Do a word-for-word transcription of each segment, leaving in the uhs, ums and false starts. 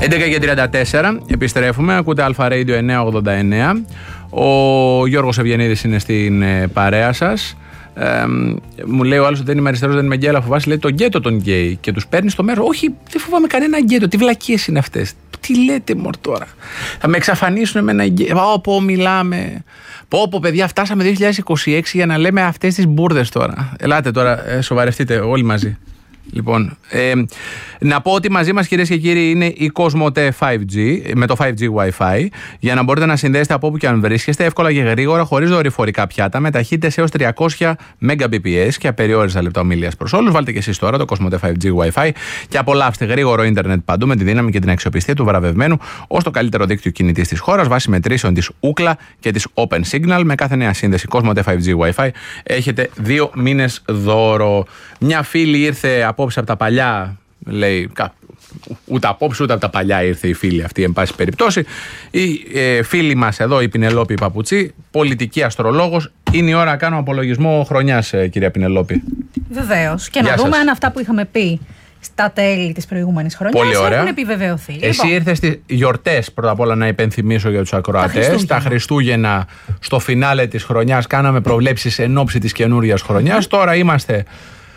έντεκα και τριάντα τέσσερα, επιστρέφουμε, ακούτε Αλφα Radio εννιακόσια ογδόντα εννέα. Ο Γιώργος Ευγενίδης είναι στην ε, παρέα σας. Ε, μου λέει ο άλλος ότι δεν είμαι αριστερός, δεν είμαι γκέι, αλλά φοβάσαι, λέει, τον γκέτο τον γκέι και τους παίρνει στο μέρο. Όχι, δεν φοβάμαι κανένα γκέτο. Τι βλακίες είναι αυτές. Τι λέτε, μωρ, τώρα. Θα με εξαφανίσουν με ένα γκέι. Πω, μιλάμε. Πω, πω, παιδιά, φτάσαμε δύο χιλιάδες είκοσι έξι για να λέμε αυτές τις μπουρδες τώρα. Ελάτε τώρα, ε, σοβαρευτείτε όλοι μαζί. Λοιπόν, ε, να πω ότι μαζί μας, κυρίες και κύριοι, είναι η Cosmote φάιβ τζι με το φάιβ τζι Wi-Fi, για να μπορείτε να συνδέσετε από όπου και αν βρίσκεστε εύκολα και γρήγορα, χωρίς δορυφορικά πιάτα, με ταχύτητες έως τριακόσια Mbps και απεριόριστα λεπτά ομιλίας προς όλους. Βάλτε και εσείς τώρα το Cosmote φάιβ τζι Wi-Fi και απολαύστε γρήγορο ίντερνετ παντού με τη δύναμη και την αξιοπιστία του βραβευμένου ως το καλύτερο δίκτυο κινητής της χώρας, βάσει μετρήσεων της Ookla και της Open Signal. Με κάθε νέα σύνδεση Cosmote φάιβ τζι Wi-Fi έχετε δύο μήνες δώρο. Μια φίλη ήρθε απόψε από τα παλιά, λέει, ούτε απόψε ούτε από τα παλιά ήρθε η φίλη αυτή, εν πάση περιπτώσει. Η ε, φίλη μας εδώ, η Πινελόπη Παπουτσί, πολιτική αστρολόγος. Είναι η ώρα να κάνουμε απολογισμό χρονιάς, ε, κυρία Πινελόπη. Βεβαίως. Και Γεια να σας. δούμε αν αυτά που είχαμε πει στα τέλη της προηγούμενης χρονιάς έχουν επιβεβαιωθεί. Εσύ λοιπόν ήρθες στις γιορτές, πρώτα απ' όλα να υπενθυμίσω για τους ακροατές. Τα, τα Χριστούγεννα, στο φινάλε της χρονιάς, κάναμε προβλέψεις εν ώψη της καινούριας χρονιάς. Τώρα είμαστε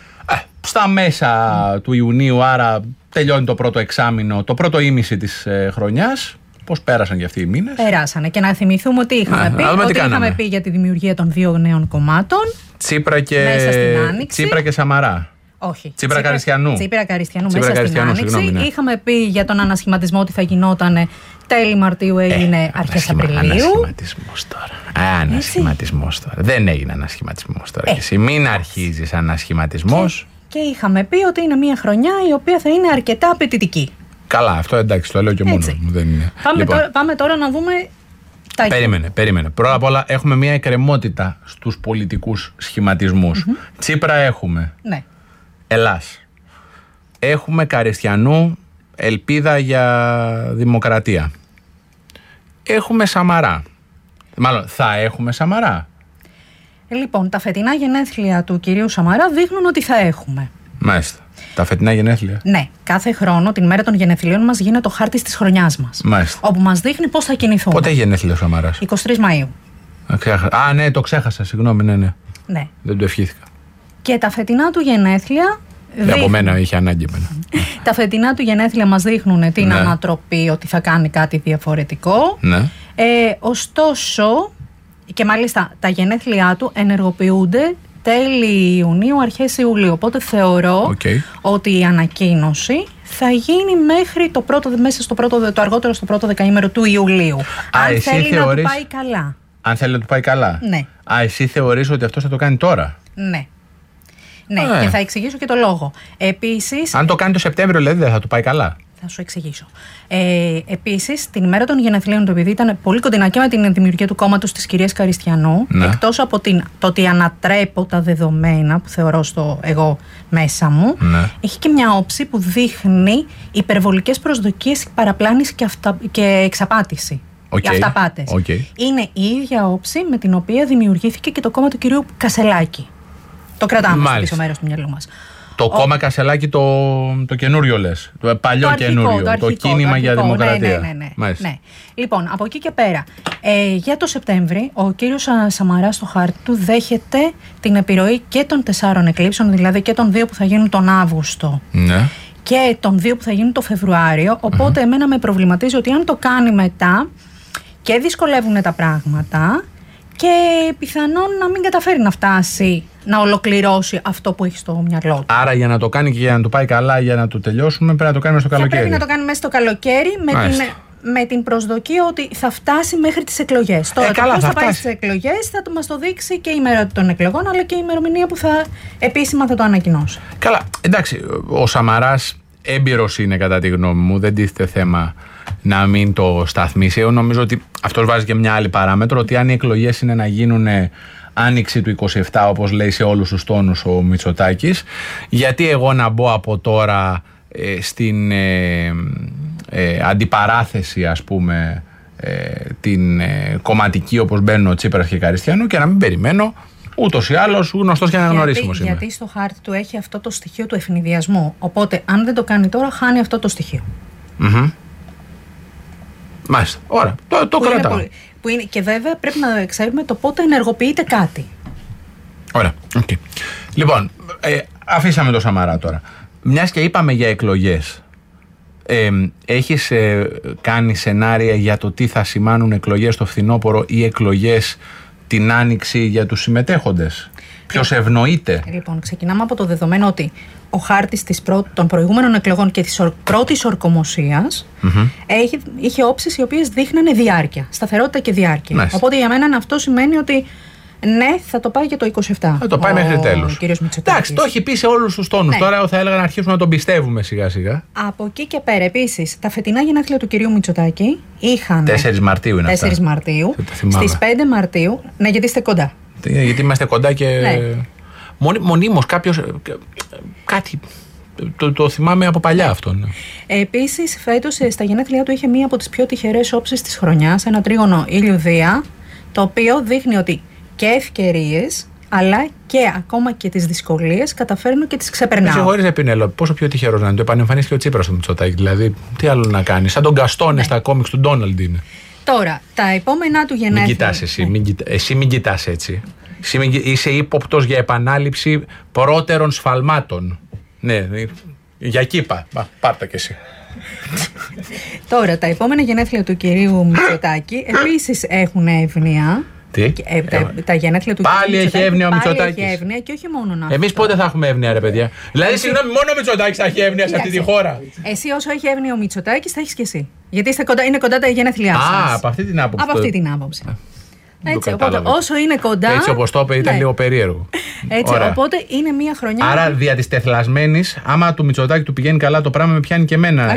στα μέσα mm. του Ιουνίου, άρα τελειώνει το πρώτο εξάμηνο, το πρώτο ήμιση της ε, χρονιάς. Πώς πέρασαν και αυτοί οι μήνες? Περάσανε. Και να θυμηθούμε ότι είχαμε, Α, πει, ότι είχαμε πει για τη δημιουργία των δύο νέων κομμάτων. Τσίπρα και, μέσα στην Άνοιξη. Τσίπρα και Σαμαρά. Όχι. Τσίπρα Καριστιανού. Τσίπρα Καριστιανού Τσίπρα μέσα Καριστιανού, στην Άνοιξη. Συγγνώμη, ναι. Είχαμε πει για τον ανασχηματισμό ότι θα γινόταν τέλη Μαρτίου, έγινε ε, αρχές Απριλίου. Ανασχηματισμός τώρα. Α, ανασχηματισμός τώρα. Δεν έγινε ανασχηματισμός τώρα. Ε. Και εσύ μην αρχίζεις ανασχηματισμός. Και, και είχαμε πει ότι είναι μια χρονιά η οποία θα είναι αρκετά απαιτητική. Καλά, αυτό εντάξει, το λέω και μόνο μου. Δεν είναι. Πάμε, λοιπόν. τώρα, πάμε τώρα να δούμε. Τα περίμενε, περίμενε. Πρώτα απ' όλα έχουμε μια εκκρεμότητα στους πολιτικούς σχηματισμούς. Mm-hmm. Τσίπρα έχουμε. Ναι. Ελλάς. Έχουμε Καριστιανού, ελπίδα για δημοκρατία. Έχουμε Σαμαρά. Μάλλον θα έχουμε Σαμαρά. Λοιπόν, τα φετινά γενέθλια του κυρίου Σαμαρά δείχνουν ότι θα έχουμε. Μάλιστα. Τα φετινά γενέθλια. Ναι. Κάθε χρόνο, την μέρα των γενεθλίων μας, γίνεται ο χάρτης της χρονιάς μας. Μάλιστα. Όπου μας δείχνει πώς θα κινηθούμε. Πότε έχει γενέθλια ο Σαμαράς? εικοστή τρίτη Μαΐου. Α, ναι, το ξέχασα. Συγγνώμη, ναι, ναι. Ναι. Δεν το ευχήθηκα. Και τα φετινά του γενέθλια. Δείχνουν... Από μένα είχε ανάγκη εμένα. Τα φετινά του γενέθλια μας δείχνουν την ναι. ανατροπή, ότι θα κάνει κάτι διαφορετικό. Ναι. Ε, ωστόσο, και μάλιστα τα γενέθλιά του ενεργοποιούνται τέλη Ιουνίου, αρχές Ιουλίου. Οπότε θεωρώ okay. ότι η ανακοίνωση θα γίνει μέχρι το πρώτο, μέσα στο πρώτο, το αργότερο στο πρώτο δεκαήμερο του Ιουλίου. Α, αν θέλει θεωρείς... να του πάει καλά. Αν θέλει να του πάει καλά. Ναι. Α, εσύ θεωρείς ότι αυτό θα το κάνει τώρα? Ναι. Ναι, ε. και θα εξηγήσω και το λόγο. Επίσης. Αν το κάνει το Σεπτέμβριο, δηλαδή δεν θα του πάει καλά? Θα σου εξηγήσω. Ε, επίσης, την ημέρα των γενεθλίων του, επειδή ήταν πολύ κοντινά και με την δημιουργία του κόμματος της κυρίας Καριστιανού, ναι. εκτός από την, το ότι ανατρέπω τα δεδομένα που θεωρώ στο εγώ μέσα μου, ναι. έχει και μια όψη που δείχνει υπερβολικές προσδοκίες, παραπλάνηση και, αυτα, και εξαπάτηση. Okay. Οι αυταπάτες. Okay. Είναι η ίδια όψη με την οποία δημιουργήθηκε και το κόμμα του κυρίου Κασελάκη. Το κρατάμε στο πίσω μέρος του μυαλού μας. Το Ο... κόμμα Κασελάκη το, το καινούριο λες, το παλιό το αρχικό, καινούριο, το, αρχικό, το κίνημα το για δημοκρατία. Ναι, ναι, ναι, ναι. Λοιπόν, από εκεί και πέρα, ε, για το Σεπτέμβρη, ο κύριος Σαμαράς στο χάρτη του δέχεται την επιρροή και των τεσσάρων εκλήψεων, δηλαδή και των δύο που θα γίνουν τον Αύγουστο. Ναι. Και των δύο που θα γίνουν το Φεβρουάριο. Οπότε, mm-hmm. εμένα με προβληματίζει ότι αν το κάνει μετά και δυσκολεύουν τα πράγματα και πιθανόν να μην καταφέρει να φτάσει να ολοκληρώσει αυτό που έχει στο μυαλό του. Άρα για να το κάνει και για να του πάει καλά, για να το τελειώσουμε, πρέπει να το κάνουμε στο καλοκαίρι. Θα πρέπει να το κάνει μέσα στο καλοκαίρι με την, με την προσδοκία ότι θα φτάσει μέχρι τις εκλογές. Τώρα, ε, καλά, πώς θα, θα πάει στις εκλογές θα μας το δείξει και η ημέρα των εκλογών, αλλά και η ημερομηνία που θα επίσημα θα το ανακοινώσει. Καλά, εντάξει, ο Σαμαράς έμπειρος είναι κατά τη γνώμη μου, δεν τίθεται θέμα να μην το σταθμίσει. Εγώ νομίζω ότι αυτός βάζει και μια άλλη παράμετρο, ότι αν οι εκλογές είναι να γίνουν άνοιξη του είκοσι επτά, όπως λέει σε όλους τους τόνους ο Μητσοτάκης, γιατί εγώ να μπω από τώρα ε, στην ε, ε, αντιπαράθεση, ας πούμε, ε, την ε, κομματική, όπως μπαίνουν ο Τσίπρας και Καριστιανού, και να μην περιμένω ούτως ή άλλως γνωστός και αναγνωρίσιμος. Γιατί, γιατί στο χάρτη του έχει αυτό το στοιχείο του ευνηδιασμού. Οπότε, αν δεν το κάνει τώρα, χάνει αυτό το στοιχείο. Mm-hmm. Μάλιστα. Ωραία. Το, το που κρατάω. Είναι, που είναι, και βέβαια πρέπει να ξέρουμε το πότε ενεργοποιείται κάτι. Ωραία. Okay. Λοιπόν, ε, αφήσαμε το Σαμαρά τώρα. Μιας και είπαμε για εκλογές. Ε, έχεις ε, κάνει σενάρια για το τι θα σημάνουν εκλογές το φθινόπωρο ή εκλογές την άνοιξη για τους συμμετέχοντες? Ποιος ευνοείται? Λοιπόν, ξεκινάμε από το δεδομένο ότι ο χάρτης της πρω... των προηγούμενων εκλογών και της ορ... πρώτης ορκομοσίας mm-hmm. έχει... είχε όψεις οι οποίες δείχνανε διάρκεια, σταθερότητα και διάρκεια. Μάλιστα. Οπότε για μένα αυτό σημαίνει ότι ναι, θα το πάει για το είκοσι επτά. Θα το πάει ο... μέχρι τέλος. Εντάξει, το έχει πει σε όλους τους τόνους. Ναι. Τώρα θα έλεγα να αρχίσουμε να τον πιστεύουμε σιγά σιγά. Από εκεί και πέρα, επίσης, τα φετινά γενέθλια του κυρίου Μητσοτάκη είχαν. τέσσερις Μαρτίου είναι τέσσερις αυτά. Μαρτίου. Στις πέντε Μαρτίου. Ναι, γιατί είστε κοντά. Γιατί είμαστε κοντά και. Ναι. Μονή, μονίμως κάποιος. Κάτι. Το, το θυμάμαι από παλιά αυτό. Ναι. Επίσης, φέτος στα γενέθλιά του είχε μία από τις πιο τυχερές όψεις της χρονιάς, ένα τρίγωνο ήλιου-Δία, το οποίο δείχνει ότι και ευκαιρίες, αλλά και ακόμα και τις δυσκολίες καταφέρνω και τις ξεπερνάω. Με συγχωρείς, Πινέλο, πόσο πιο τυχερός να είναι? Το επανεμφανίστηκε ο Τσίπρας στο Μητσοτάκη. Δηλαδή, τι άλλο να κάνει? Σαν τον Γκαστόνε ναι. στα κόμιξ του Ντόναλντ είναι. Τώρα, τα επόμενά του γενέθλια. Μην κοιτάς εσύ, ναι. μην κοιτά, εσύ μην κοιτάς έτσι. Εσύ μην, είσαι ύποπτος για επανάληψη πρώτερων σφαλμάτων. Ναι, για κήπα. Πάρτα κι εσύ. Τώρα, τα επόμενα γενέθλια του κυρίου Μητσοτάκη επίσης έχουν εύνοια. Τι? Ε, τα, τα γενέθλια του πάλι κυρίου έχει εύνοια ο Μητσοτάκης. Πάλι έχει εύνοια και όχι μόνο να. Εμείς πότε θα έχουμε εύνοια, ρε παιδιά? Δηλαδή, εσύ... συγγνώμη, μόνο ο Μητσοτάκης θα έχει εύνοια σε αυτή τη χώρα. Εσύ, όσο έχει εύνοια ο Μητσοτάκης, θα έχεις και εσύ. Γιατί είστε κοντά, είναι κοντά τα γενέθλιά σας. Α, από αυτή την άποψη. Από αυτή την άποψη. Έτσι, οπότε όσο είναι κοντά. Έτσι όπως το είπε, ήταν ναι. λίγο περίεργο. Έτσι, ωραία. Οπότε είναι μία χρονιά. Άρα δια της τεθλασμένης, άμα του Μητσοτάκη του πηγαίνει καλά το πράγμα, με πιάνει και εμένα.